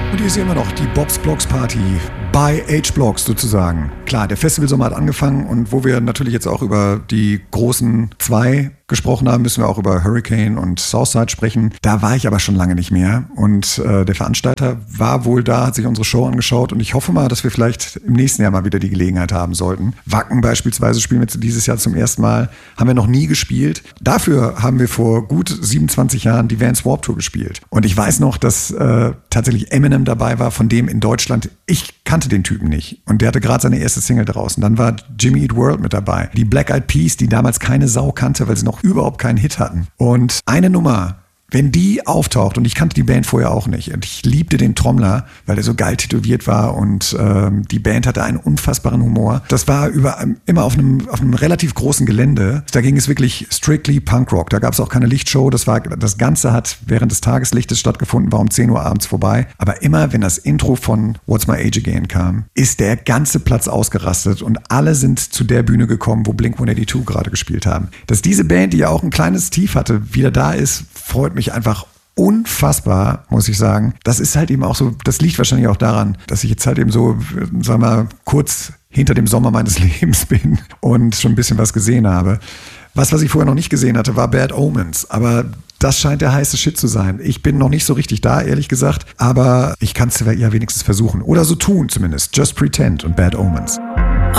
Und hier ist immer noch die Bob's Blocks Party bei H-Blocks sozusagen. Klar, der Festivalsommer hat angefangen und wo wir natürlich jetzt auch über die großen zwei gesprochen haben, müssen wir auch über Hurricane und Southside sprechen. Da war ich aber schon lange nicht mehr und der Veranstalter war wohl da, hat sich unsere Show angeschaut und ich hoffe mal, dass wir vielleicht im nächsten Jahr mal wieder die Gelegenheit haben sollten. Wacken beispielsweise spielen wir dieses Jahr zum ersten Mal, haben wir noch nie gespielt. Dafür haben wir vor gut 27 Jahren die Vans Warped Tour gespielt. Und ich weiß noch, dass tatsächlich Eminem dabei war, von dem in Deutschland, ich kannte den Typen nicht. Und der hatte gerade seine erste Single draußen. Dann war Jimmy Eat World mit dabei. Die Black Eyed Peas, die damals keine Sau kannte, weil sie noch überhaupt keinen Hit hatten. Und eine Nummer, wenn die auftaucht, und ich kannte die Band vorher auch nicht, und ich liebte den Trommler, weil er so geil tätowiert war und die Band hatte einen unfassbaren Humor. Das war immer auf einem relativ großen Gelände. Da ging es wirklich strictly Punkrock. Da gab es auch keine Lichtshow. Das Ganze hat während des Tageslichtes stattgefunden, war um 10 Uhr abends vorbei. Aber immer, wenn das Intro von What's My Age Again kam, ist der ganze Platz ausgerastet und alle sind zu der Bühne gekommen, wo Blink-182 gerade gespielt haben. Dass diese Band, die ja auch ein kleines Tief hatte, wieder da ist, freut mich einfach unfassbar, muss ich sagen. Das ist halt eben auch so, das liegt wahrscheinlich auch daran, dass ich jetzt halt eben so, sagen wir mal, kurz hinter dem Sommer meines Lebens bin und schon ein bisschen was gesehen habe. Was ich vorher noch nicht gesehen hatte, war Bad Omens, aber das scheint der heiße Shit zu sein. Ich bin noch nicht so richtig da, ehrlich gesagt, aber ich kann es ja wenigstens versuchen. Oder so tun zumindest. Just Pretend und Bad Omens.